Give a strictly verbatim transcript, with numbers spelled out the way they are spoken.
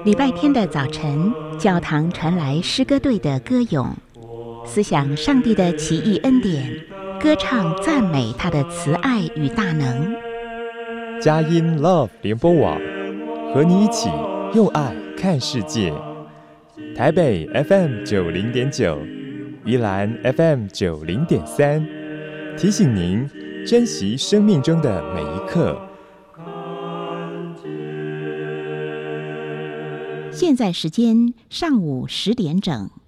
礼拜天的早晨，教堂传来诗歌队的歌咏，思想上帝的奇异恩典，歌唱赞美他的慈爱与大能。 佳音 Love 联播网和你一起用爱看世界。台北 F M 九零点九，宜兰 F M 九零点三，提醒您珍惜生命中的每一刻。 现在时间上午十点整。